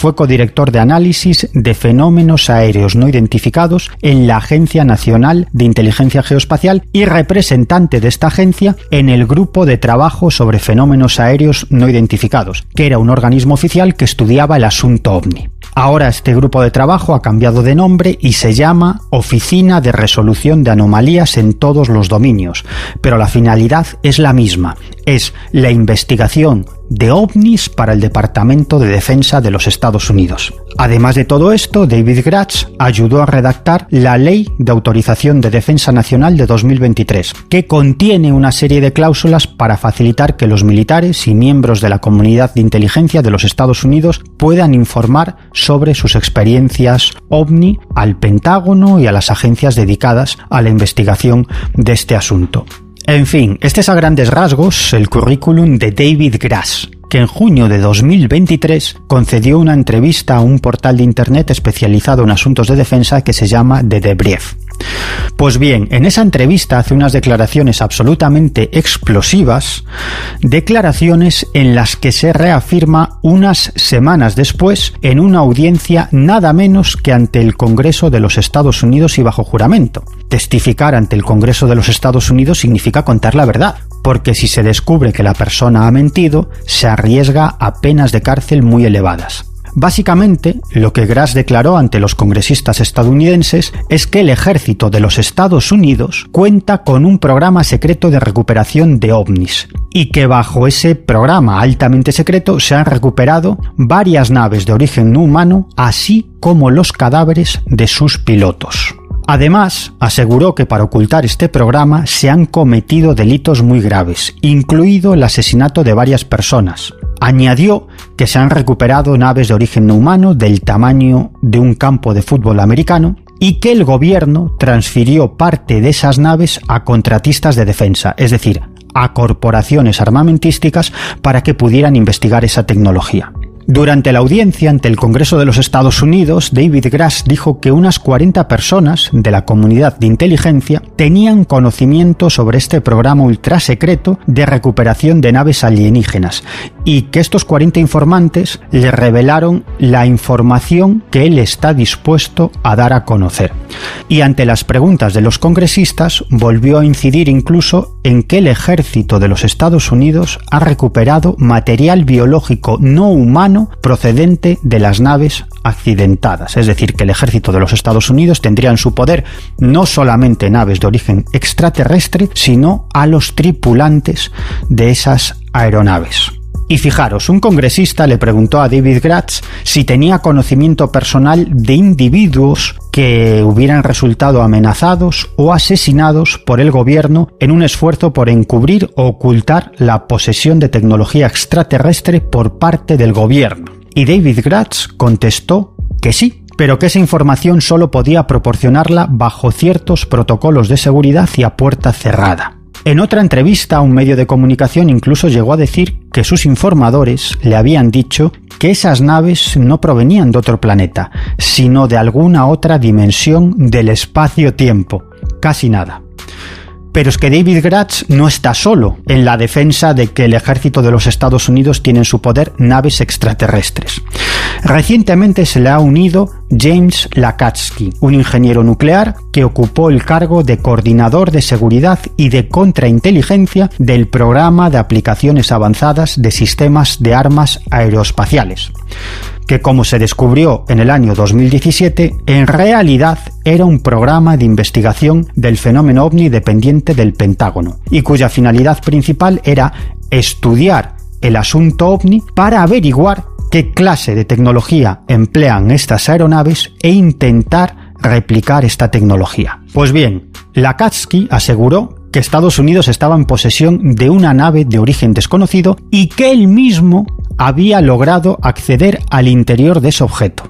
fue codirector de análisis de fenómenos aéreos no identificados en la Agencia Nacional de Inteligencia Geoespacial y representante de esta agencia en el Grupo de Trabajo sobre Fenómenos Aéreos No Identificados, que era un organismo oficial que estudiaba el asunto OVNI. Ahora este grupo de trabajo ha cambiado de nombre y se llama Oficina de Resolución de Anomalías en todos los dominios, pero la finalidad es la misma, es la investigación de ovnis para el Departamento de Defensa de los Estados Unidos. Además de todo esto, David Gratz ayudó a redactar la Ley de Autorización de Defensa Nacional de 2023, que contiene una serie de cláusulas para facilitar que los militares y miembros de la comunidad de inteligencia de los Estados Unidos puedan informar sobre sus experiencias OVNI al Pentágono y a las agencias dedicadas a la investigación de este asunto. En fin, este es a grandes rasgos el currículum de David Gratz, que en junio de 2023 concedió una entrevista a un portal de internet especializado en asuntos de defensa que se llama The Debrief. Pues bien, en esa entrevista hace unas declaraciones absolutamente explosivas, declaraciones en las que se reafirma unas semanas después en una audiencia nada menos que ante el Congreso de los Estados Unidos y bajo juramento. Testificar ante el Congreso de los Estados Unidos significa contar la verdad, porque si se descubre que la persona ha mentido, se arriesga a penas de cárcel muy elevadas. Básicamente, lo que Gratz declaró ante los congresistas estadounidenses es que el ejército de los Estados Unidos cuenta con un programa secreto de recuperación de ovnis y que bajo ese programa altamente secreto se han recuperado varias naves de origen no humano, así como los cadáveres de sus pilotos. Además, aseguró que para ocultar este programa se han cometido delitos muy graves, incluido el asesinato de varias personas. Añadió que se han recuperado naves de origen no humano del tamaño de un campo de fútbol americano y que el gobierno transfirió parte de esas naves a contratistas de defensa, es decir, a corporaciones armamentísticas para que pudieran investigar esa tecnología. Durante la audiencia ante el Congreso de los Estados Unidos, David Gratz dijo que unas 40 personas de la comunidad de inteligencia tenían conocimiento sobre este programa ultrasecreto de recuperación de naves alienígenas y que estos 40 informantes le revelaron la información que él está dispuesto a dar a conocer. Y ante las preguntas de los congresistas, volvió a incidir incluso en que el ejército de los Estados Unidos ha recuperado material biológico no humano procedente de las naves accidentadas, es decir, que el ejército de los Estados Unidos tendría en su poder no solamente naves de origen extraterrestre, sino a los tripulantes de esas aeronaves. Y fijaros, un congresista le preguntó a David Gratz si tenía conocimiento personal de individuos que hubieran resultado amenazados o asesinados por el gobierno en un esfuerzo por encubrir o ocultar la posesión de tecnología extraterrestre por parte del gobierno. Y David Gratz contestó que sí, pero que esa información solo podía proporcionarla bajo ciertos protocolos de seguridad y a puerta cerrada. En otra entrevista a un medio de comunicación incluso llegó a decir que sus informadores le habían dicho que esas naves no provenían de otro planeta, sino de alguna otra dimensión del espacio-tiempo. Casi nada. Pero es que David Gratz no está solo en la defensa de que el ejército de los Estados Unidos tiene en su poder naves extraterrestres. Recientemente se le ha unido James Lacatski, un ingeniero nuclear que ocupó el cargo de coordinador de seguridad y de contrainteligencia del programa de aplicaciones avanzadas de sistemas de armas aeroespaciales, que, como se descubrió en el año 2017, en realidad era un programa de investigación del fenómeno OVNI dependiente del Pentágono y cuya finalidad principal era estudiar el asunto OVNI para averiguar qué clase de tecnología emplean estas aeronaves e intentar replicar esta tecnología. Pues bien, Lacatski aseguró que Estados Unidos estaba en posesión de una nave de origen desconocido y que él mismo había logrado acceder al interior de ese objeto.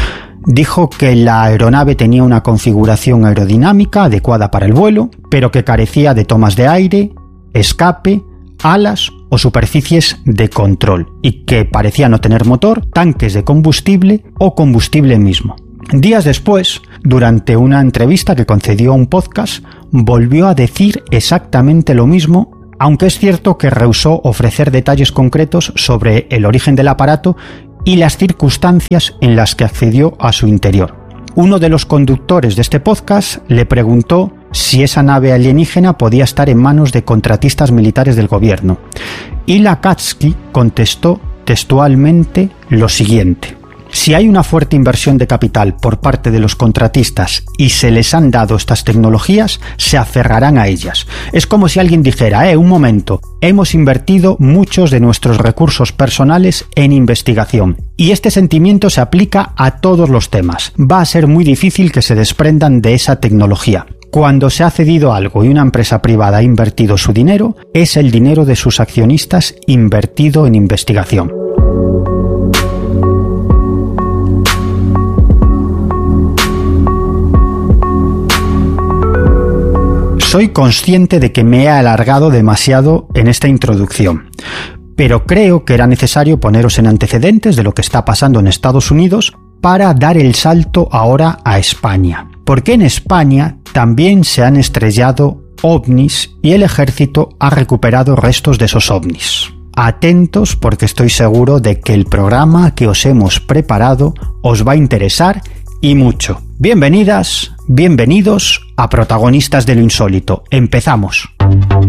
Dijo que la aeronave tenía una configuración aerodinámica adecuada para el vuelo, pero que carecía de tomas de aire, escape, alas o superficies de control, y que parecía no tener motor, tanques de combustible o combustible mismo. Días después, durante una entrevista que concedió a un podcast, volvió a decir exactamente lo mismo, aunque es cierto que rehusó ofrecer detalles concretos sobre el origen del aparato y las circunstancias en las que accedió a su interior. Uno de los conductores de este podcast le preguntó si esa nave alienígena podía estar en manos de contratistas militares del gobierno, y Lakatsky contestó textualmente lo siguiente: si hay una fuerte inversión de capital por parte de los contratistas y se les han dado estas tecnologías, se aferrarán a ellas. Es como si alguien dijera, un momento, hemos invertido muchos de nuestros recursos personales en investigación y este sentimiento se aplica a todos los temas. Va a ser muy difícil que se desprendan de esa tecnología. Cuando se ha cedido algo y una empresa privada ha invertido su dinero, es el dinero de sus accionistas invertido en investigación. Soy consciente de que me he alargado demasiado en esta introducción, pero creo que era necesario poneros en antecedentes de lo que está pasando en Estados Unidos para dar el salto ahora a España. Porque en España también se han estrellado ovnis y el ejército ha recuperado restos de esos ovnis. Atentos, porque estoy seguro de que el programa que os hemos preparado os va a interesar y mucho. Bienvenidas, bienvenidos a Protagonistas de lo Insólito. Empezamos.